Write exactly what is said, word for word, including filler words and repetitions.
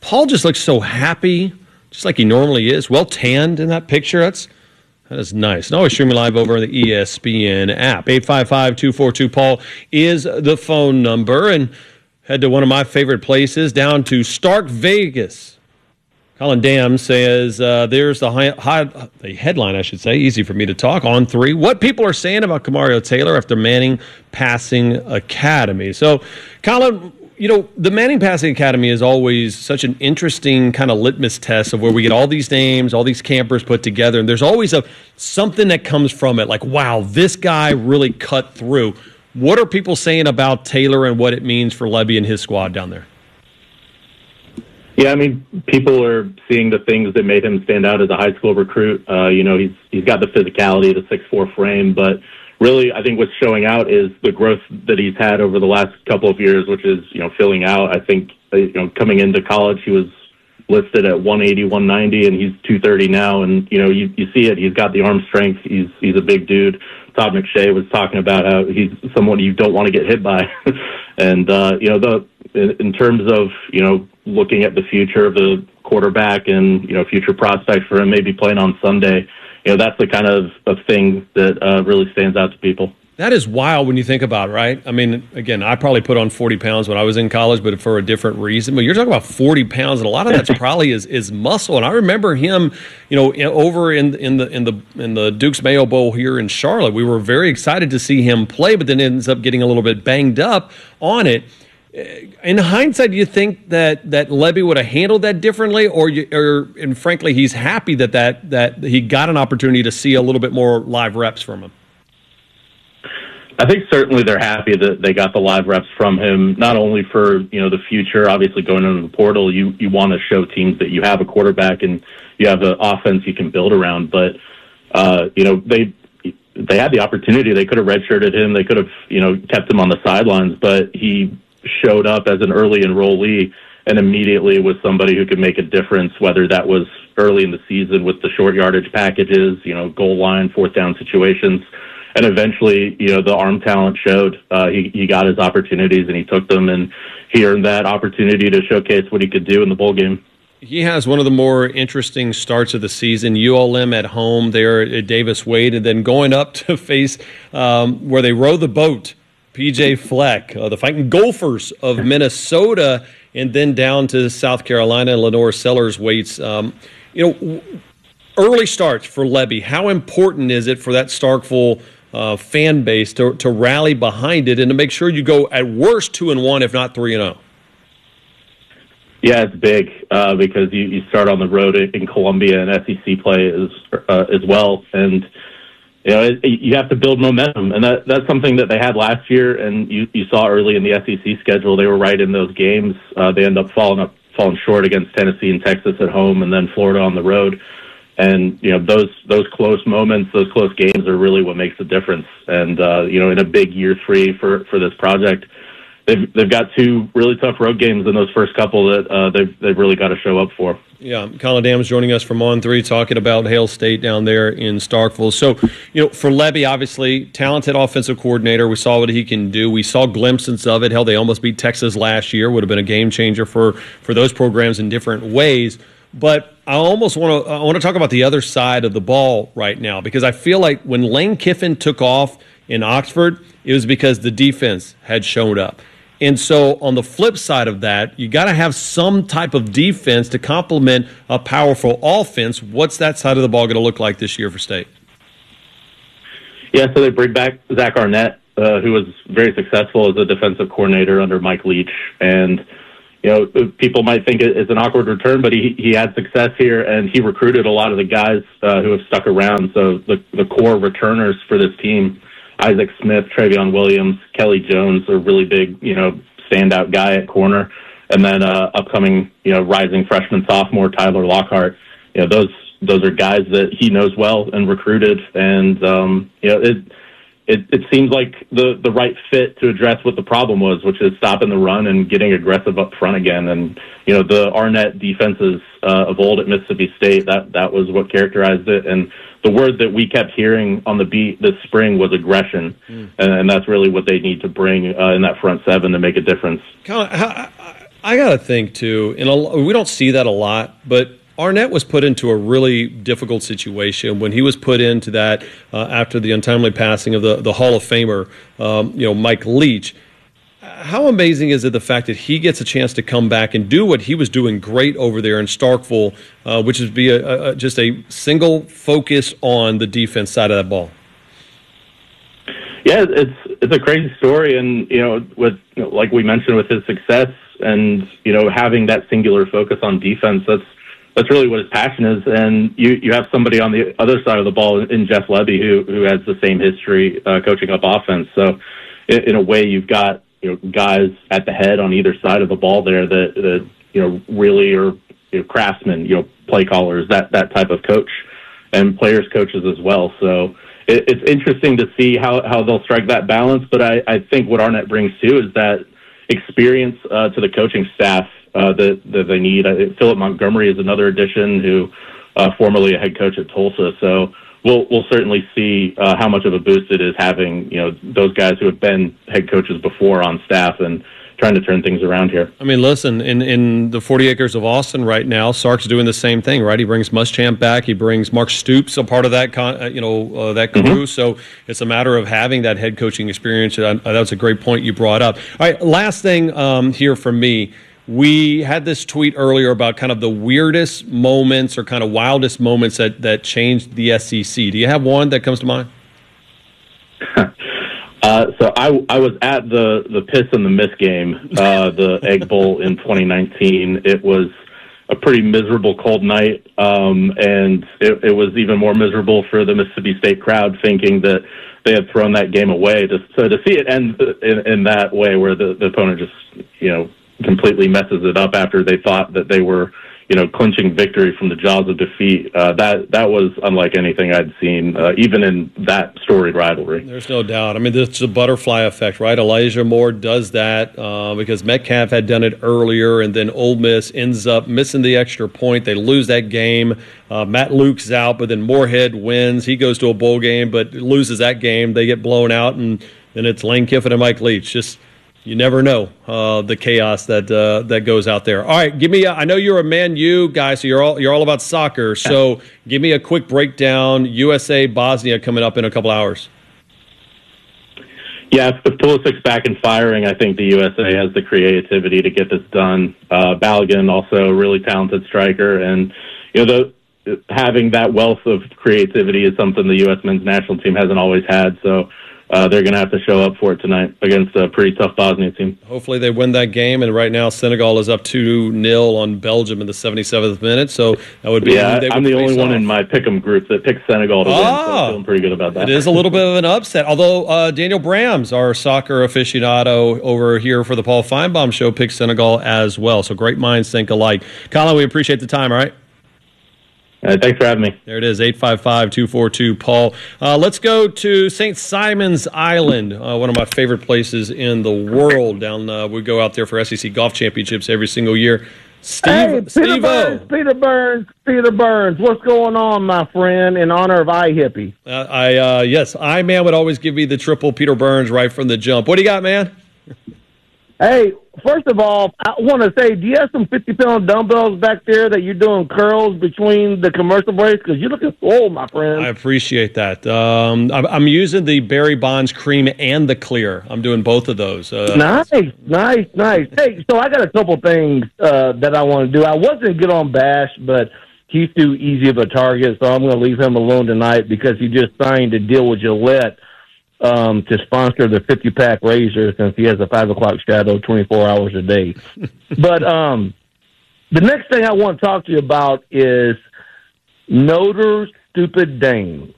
Paul just looks so happy, just like he normally is. Well tanned in that picture. That's That is nice. And always streaming live over the E S P N app. eight five five, two four two, Paul is the phone number. And head to one of my favorite places, down to Stark Vegas. Colin Dam says uh, there's the, high, high, the headline, I should say, easy for me to talk, on three. What people are saying about Kamario Taylor after Manning Passing Academy. So, Colin, you know, the Manning Passing Academy is always such an interesting kind of litmus test of where we get all these names, all these campers put together, and there's always a something that comes from it, like, wow, this guy really cut through. What are people saying about Taylor and what it means for Lebby and his squad down there? Yeah, I mean, people are seeing the things that made him stand out as a high school recruit. Uh, you know, he's he's got the physicality, the six four frame, but really, I think what's showing out is the growth that he's had over the last couple of years, which is, you know, filling out. I think, you know, coming into college, he was listed at one eighty, one ninety, and he's two thirty now. And, you know, you, you see it. He's got the arm strength. He's he's a big dude. Todd McShay was talking about how he's someone you don't want to get hit by. and, uh, you know, the in, in terms of, you know, looking at the future of the quarterback and, you know, future prospects for him maybe playing on Sunday, you know, that's the kind of, of thing that uh, really stands out to people. That is wild when you think about it, right? I mean, again, I probably put on forty pounds when I was in college, but for a different reason. But you're talking about forty pounds, and a lot of that's probably is, is muscle. And I remember him, you know, over in in the in the in the Duke's Mayo Bowl here in Charlotte. We were very excited to see him play, but then ends up getting a little bit banged up on it. In hindsight, do you think that that Lebby would have handled that differently, or, you, or and frankly, he's happy that, that that he got an opportunity to see a little bit more live reps from him? I think certainly they're happy that they got the live reps from him, not only for, you know, the future, obviously going into the portal, you, you want to show teams that you have a quarterback and you have an offense you can build around. But, uh, you know, they they had the opportunity. They could have redshirted him. They could have, you know, kept him on the sidelines, but he showed up as an early enrollee and immediately was somebody who could make a difference, whether that was early in the season with the short yardage packages, you know, goal line, fourth down situations. And eventually, you know, the arm talent showed. Uh, he, he got his opportunities and he took them, and he earned that opportunity to showcase what he could do in the bowl game. He has one of the more interesting starts of the season. U L M at home there at Davis Wade, and then going up to face um, where they row the boat, P J Fleck, uh, the Fighting Gophers of Minnesota, and then down to South Carolina and Lenore Sellers waits. Um, you know, early starts for Lebby. How important is it for that Starkville uh, fan base to, to rally behind it and to make sure you go at worst two and one, if not three and zero? Yeah, it's big uh, because you, you start on the road in Columbia and S E C play as uh, as well, and you know it, you have to build momentum, and that that's something that they had last year, and you, you saw early in the S E C schedule they were right in those games. Uh, they end up falling up falling short against Tennessee and Texas at home, and then Florida on the road. And, you know, those those close moments, those close games are really what makes the difference. And, uh, you know, in a big year three for, for this project, they've they've got two really tough road games in those first couple that uh, they've, they've really got to show up for. Yeah, Colin Dams joining us from On three, talking about Hail State down there in Starkville. So, you know, for Lebby, obviously, talented offensive coordinator. We saw what he can do. We saw glimpses of it. Hell, they almost beat Texas last year. Would have been a game changer for, for those programs in different ways. But I almost want to I want to talk about the other side of the ball right now, because I feel like when Lane Kiffin took off in Oxford, it was because the defense had shown up. And so on the flip side of that, you got to have some type of defense to complement a powerful offense. What's that side of the ball going to look like this year for State? Yeah, so they bring back Zach Arnett, uh, who was very successful as a defensive coordinator under Mike Leach. And you know, people might think it's an awkward return, but he he had success here, and he recruited a lot of the guys uh, who have stuck around. So the the core returners for this team, Isaac Smith, Travion Williams, Kelly Jones, a really big, you know, standout guy at corner, and then uh, upcoming, you know, rising freshman sophomore Tyler Lockhart. You know, those those are guys that he knows well and recruited, and um, you know, it. It, it seems like the, the right fit to address what the problem was, which is stopping the run and getting aggressive up front again. And, you know, the Arnett defenses uh, of old at Mississippi State, that, that was what characterized it. And the word that we kept hearing on the beat this spring was aggression. Mm. And, and that's really what they need to bring uh, in that front seven to make a difference. Colin, how, I got to think, too, and a, we don't see that a lot, but Arnett was put into a really difficult situation when he was put into that uh, after the untimely passing of the, the Hall of Famer, um, you know, Mike Leach. How amazing is it the fact that he gets a chance to come back and do what he was doing great over there in Starkville, uh, which is be a, a, just a single focus on the defense side of that ball? Yeah, it's it's a crazy story, and you know, with you know, like we mentioned, with his success and you know having that singular focus on defense, that's that's really what his passion is. And you you have somebody on the other side of the ball in Jeff Levy who who has the same history uh, coaching up offense. So in, in a way, you've got you know guys at the head on either side of the ball there that that you know really are you know, craftsmen, you know play callers, that that type of coach, and players coaches as well. So it's interesting to see how, how they'll strike that balance, but I, I think what Arnett brings too is that experience uh, to the coaching staff uh, that, that they need. I, Philip Montgomery is another addition, who uh, formerly a head coach at Tulsa. So we'll we'll certainly see uh, how much of a boost it is having you know those guys who have been head coaches before on staff and trying to turn things around here. I mean, listen, in, in the forty acres of Austin right now, Sark's doing the same thing, right? He brings Muschamp back. He brings Mark Stoops, a part of that, con, you know, uh, that crew. Mm-hmm. So it's a matter of having that head coaching experience. Uh, that was a great point you brought up. All right, last thing um, here from me. We had this tweet earlier about kind of the weirdest moments or kind of wildest moments that, that changed the S E C. Do you have one that comes to mind? Uh, so I, I was at the, the Piss and the Miss game, uh, the Egg Bowl in twenty nineteen. It was a pretty miserable cold night, um, and it, it was even more miserable for the Mississippi State crowd, thinking that they had thrown that game away. To, so to see it end in, in that way, where the, the opponent just you know completely messes it up after they thought that they were you know, clinching victory from the jaws of defeat. Uh, that that was unlike anything I'd seen, uh, even in that storied rivalry. There's no doubt. I mean, it's a butterfly effect, right? Elijah Moore does that uh, because Metcalf had done it earlier, and then Ole Miss ends up missing the extra point. They lose that game. Uh, Matt Luke's out, but then Moorhead wins. He goes to a bowl game, but loses that game. They get blown out, and then it's Lane Kiffin and Mike Leach. Just you never know uh, the chaos that uh, that goes out there. All right, give me. A, I know you're a Man U guy, so you're all you're all about soccer. So give me a quick breakdown. U S A Bosnia coming up in a couple hours. Yeah, if Pulisic's back and firing, I think the U S A has the creativity to get this done. Uh, Balogun, also a really talented striker, and you know the, having that wealth of creativity is something the U S men's national team hasn't always had. So. Uh, they're going to have to show up for it tonight against a pretty tough Bosnia team. Hopefully they win that game, and right now Senegal is up two nil on Belgium in the seventy-seventh minute, so that would be... Yeah, I'm the only one off. in my pick'em group that picked Senegal to oh, win, so I'm feeling pretty good about that. It is a little bit of an upset, although uh, Daniel Brams, our soccer aficionado over here for the Paul Feinbaum Show, picked Senegal as well, so great minds think alike. Colin, we appreciate the time, all right? Uh, thanks for having me. There it is, eight five five, two four two, Paul. Uh, let's go to Saint Simon's Island, uh, one of my favorite places in the world. Down, uh, we go out there for S E C golf championships every single year. Steve, hey, Peter Steve-O. Burns, Peter Burns, Peter Burns. What's going on, my friend, in honor of iHippie? Uh, I uh, yes, I man would always give me the triple Peter Burns right from the jump. What do you got, man? Hey, first of all, I want to say, do you have some fifty-pound dumbbells back there that you're doing curls between the commercial breaks? Because you're looking swole, my friend. I appreciate that. Um, I'm, I'm using the Barry Bonds cream and the clear. I'm doing both of those. Uh, nice, nice, nice. Hey, so I got a couple things uh, that I want to do. I wasn't good on Bash, but he's too easy of a target, so I'm going to leave him alone tonight because he just signed a deal with Gillette um, to sponsor the fifty-pack razor since he has a five o'clock shadow twenty-four hours a day. But um, the next thing I want to talk to you about is Notre Stupid Dame.